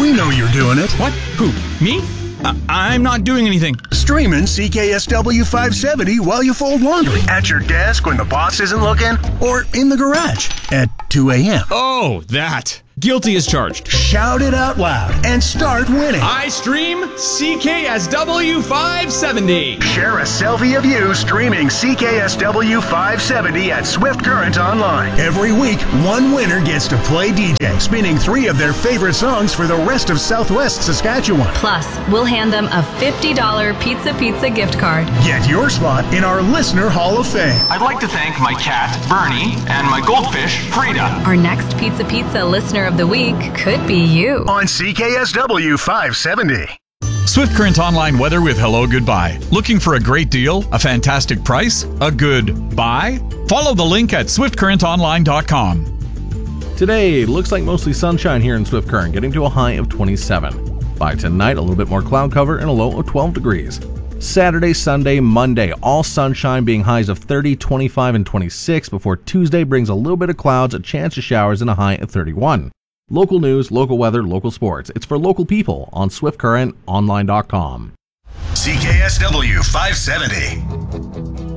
We know you're doing it. What? Who? Me? I'm not doing anything. Streaming CKSW 570 while you fold laundry. At your desk when the boss isn't looking. Or in the garage at 2 a.m. Oh, that. Guilty as charged. Shout it out loud and start winning. I stream CKSW 570. Share a selfie of you streaming CKSW 570 at Swift Current Online. Every week, one winner gets to play DJ, spinning 3 of their favorite songs for the rest of Southwest Saskatchewan. Plus, we'll hand them a $50 Pizza gift card. Get your spot in our Listener Hall of Fame. I'd like to thank my cat, Bernie, and my goldfish, Frida. Our next Pizza Listener of the Week could be you. On CKSW 570. Swift Current Online weather with hello goodbye. Looking for a great deal? A fantastic price? A good buy? Follow the link at swiftcurrentonline.com. Today, looks like mostly sunshine here in Swift Current, getting to a high of 27. By tonight, a little bit more cloud cover and a low of 12 degrees. Saturday, Sunday, Monday, all sunshine, being highs of 30, 25, and 26, before Tuesday brings a little bit of clouds, a chance of showers, and a high of 31. Local news, local weather, local sports. It's for local people on swiftcurrentonline.com. CKSW 570.